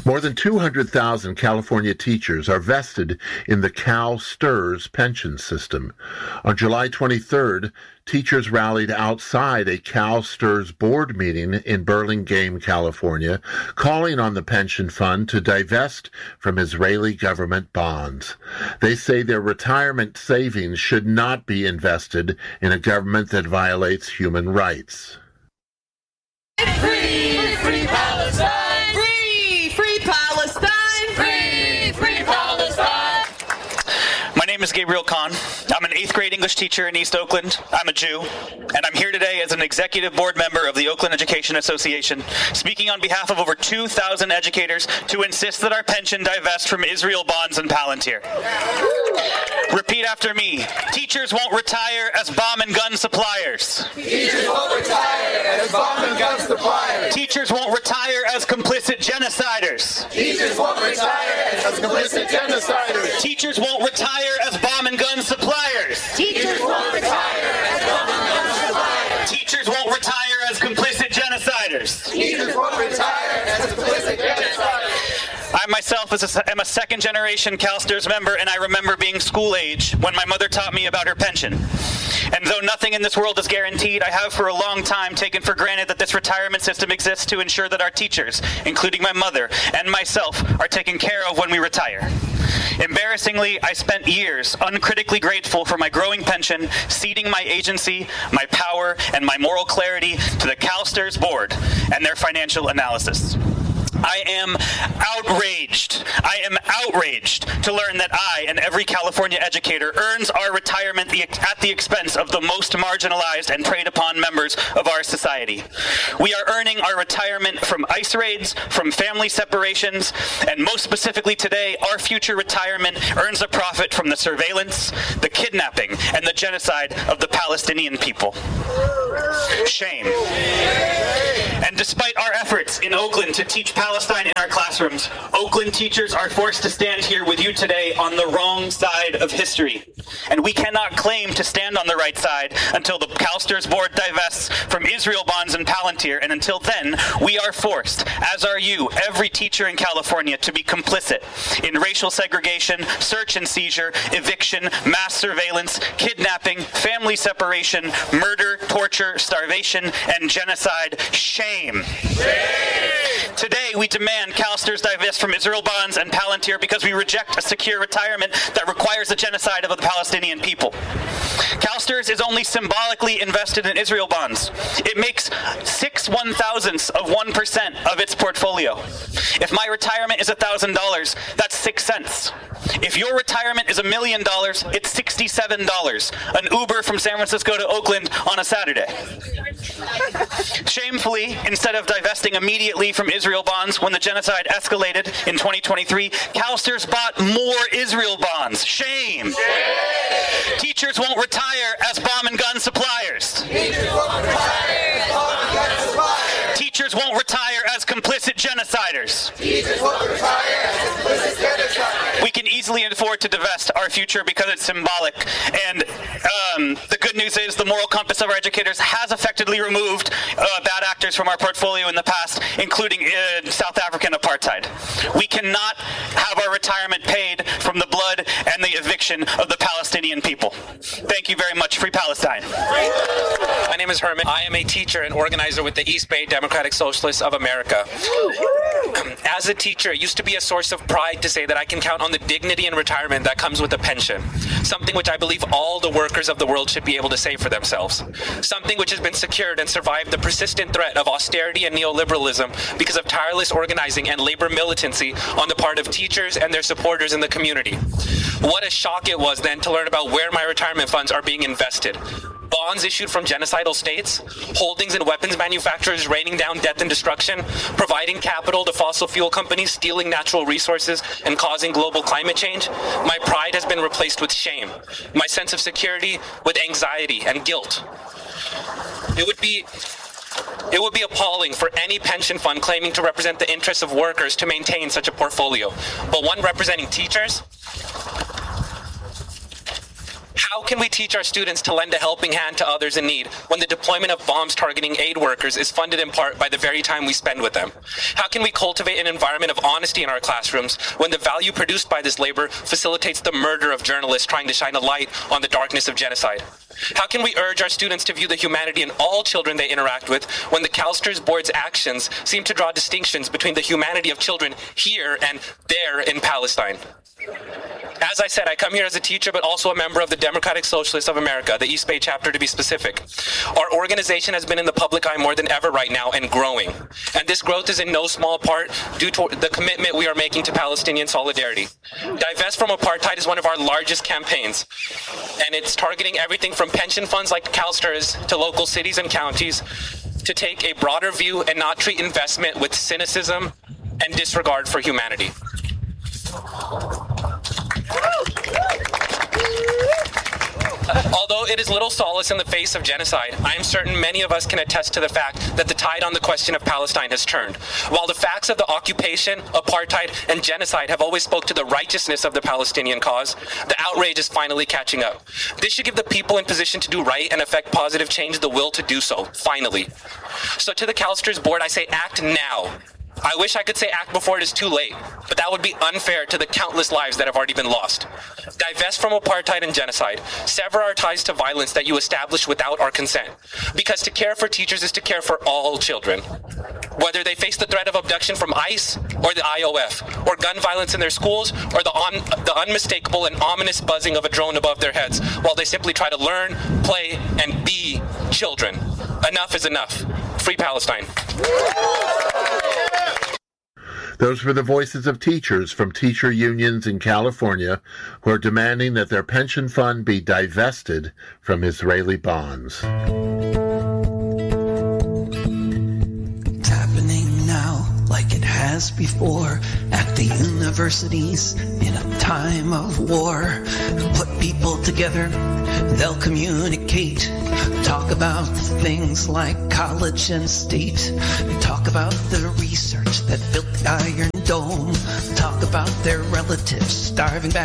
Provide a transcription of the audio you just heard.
More than 200,000 California teachers are vested in the CalSTRS pension system. On July 23rd, teachers rallied outside a CalSTRS board meeting in Burlingame, California, calling on the pension fund to divest from Israeli government bonds. They say their retirement savings should not be invested in a government that violates human rights. Free, free Palestine! Free, free Palestine! Free, free Palestine! My name is Gabriel Kahn. I'm an 8th grade English teacher in East Oakland. I'm a Jew, and I'm here today as an executive board member of the Oakland Education Association, speaking on behalf of over 2,000 educators to insist that our pension divest from Israel bonds and Palantir. Repeat after me. Teachers won't retire as bomb and gun suppliers. Teachers won't retire as bomb and gun suppliers. Teachers won't retire as complicit genociders. Teachers won't retire as complicit genociders. Teachers won't retire as bomb and gun suppliers. Teachers won't retire as bomb and gun suppliers. Teachers won't retire as complicit genociders. Teachers won't retire as complicit genociders. I myself am a second-generation CalSTRS member, and I remember being school age when my mother taught me about her pension. And though nothing in this world is guaranteed, I have for a long time taken for granted that this retirement system exists to ensure that our teachers, including my mother and myself, are taken care of when we retire. Embarrassingly, I spent years uncritically grateful for my growing pension, ceding my agency, my power, and my moral clarity to the CalSTRS board and their financial analysis. I am outraged to learn that I and every California educator earns our retirement at the expense of the most marginalized and preyed upon members of our society. We are earning our retirement from ICE raids, from family separations, and most specifically today, our future retirement earns a profit from the surveillance, the kidnapping, and the genocide of the Palestinian people. Shame. And despite our efforts in Oakland to teach Palestine in our classrooms, Oakland teachers are forced to stand here with you today on the wrong side of history. And we cannot claim to stand on the right side until the CalSTRS board divests from Israel bonds and Palantir, and until then, we are forced, as are you, every teacher in California, to be complicit in racial segregation, search and seizure, eviction, mass surveillance, kidnapping, family separation, murder, torture, starvation, and genocide. Shame. Today, we demand CalSTRS divest from Israel bonds and Palantir because we reject a secure retirement that requires the genocide of the Palestinian people. CalSTRS is only symbolically invested in Israel bonds. It makes 6/1,000ths of 1% of its portfolio. If my retirement is $1,000, that's 6 cents. If your retirement is $1 million, it's $67. An Uber from San Francisco to Oakland on a Saturday. Shamefully, instead of divesting immediately from Israel bonds when the genocide escalated in 2023, CalSTRS bought more Israel bonds. Shame. Teachers won't retire as bomb and gun suppliers. Teachers won't retire as bomb and gun suppliers. Teachers won't retire as complicit genociders. Teachers won't retire as complicit genociders. We can easily afford to divest our future because it's symbolic. And the good news is the moral compass of our educators has effectively removed bad actors from our portfolio in the past, including South African apartheid. We cannot have our retirement paid from the blood and the eviction of the Palestinian people. Thank you very much. Free Palestine. My name is Herman. I am a teacher and organizer with the East Bay Democratic Socialists of America. As a teacher, it used to be a source of pride to say that I can count on the dignity and retirement that comes with a pension, something which I believe all the workers of the world should be able to say for themselves, something which has been secured and survived the persistent threat of austerity and neoliberalism because of tireless organizing and labor militancy on the part of teachers and their supporters in the community. What a shock it was then to learn about where my retirement funds are being invested. Bonds issued from genocidal states, holdings in weapons manufacturers raining down death and destruction, providing capital to fossil fuel companies stealing natural resources and causing global climate change. My pride has been replaced with shame, my sense of security with anxiety and guilt. It would be appalling for any pension fund claiming to represent the interests of workers to maintain such a portfolio, but one representing teachers? How How can we teach our students to lend a helping hand to others in need when the deployment of bombs targeting aid workers is funded in part by the very time we spend with them? How can we cultivate an environment of honesty in our classrooms when the value produced by this labor facilitates the murder of journalists trying to shine a light on the darkness of genocide? How can we urge our students to view the humanity in all children they interact with when the CalSTRS board's actions seem to draw distinctions between the humanity of children here and there in Palestine? As I said, I come here as a teacher, but also a member of the Democratic Socialists of America, the East Bay chapter to be specific. Our organization has been in the public eye more than ever right now and growing. And this growth is in no small part due to the commitment we are making to Palestinian solidarity. Divest from Apartheid is one of our largest campaigns, and it's targeting everything from pension funds like CalSTRS to local cities and counties to take a broader view and not treat investment with cynicism and disregard for humanity. Although it is little solace in the face of genocide, I am certain many of us can attest to the fact that the tide on the question of Palestine has turned. While the facts of the occupation, apartheid, and genocide have always spoke to the righteousness of the Palestinian cause, the outrage is finally catching up. This should give the people in position to do right and affect positive change the will to do so, finally. So to the CalSTRS board, I say act now. I wish I could say act before it is too late, but that would be unfair to the countless lives that have already been lost. Divest from apartheid and genocide. Sever our ties to violence that you established without our consent. Because to care for teachers is to care for all children. Whether they face the threat of abduction from ICE or the IOF, or gun violence in their schools, or the unmistakable and ominous buzzing of a drone above their heads, while they simply try to learn, play, and be children. Enough is enough. Free Palestine. Those were the voices of teachers from teacher unions in California who are demanding that their pension fund be divested from Israeli bonds. It's happening now like it has before at the universities in a time of war. Put people together, they'll communicate, talk about things like college and state, talk about the research that built the Iron Dome, talk about their relatives starving back